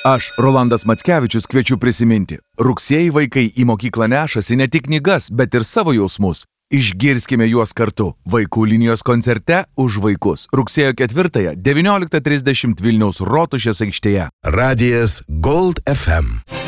Aš, Rolandas Mackevičius, kviečiu prisiminti. Rugsėjį vaikai į mokyklą nešasi ne tik knygas, bet ir savo jausmus. Išgirskime juos kartu. Vaikų linijos koncerte už vaikus. Rugsėjo 4-ąją 19:30 Vilniaus Rotušės aikštėje. Radijas Gold FM.